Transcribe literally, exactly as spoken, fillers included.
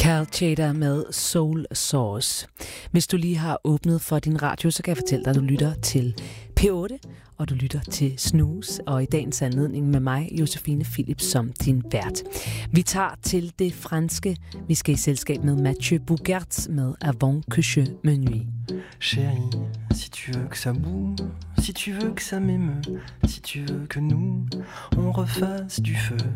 Carl Chader med Soul Sauce. Hvis du lige har åbnet for din radio, så kan jeg fortælle dig, at du lytter til P otte, og du lytter til Snooze, og i dagens anledning med mig, Josefine Philips, som din vært. Vi tager til det franske. Vi skal i selskab med Mathieu Bougert med Avant que je me nuit. Chérie, si tu veux que ça bouge, si tu veux que ça m'émeut, si tu veux que nous, on refasse du feu.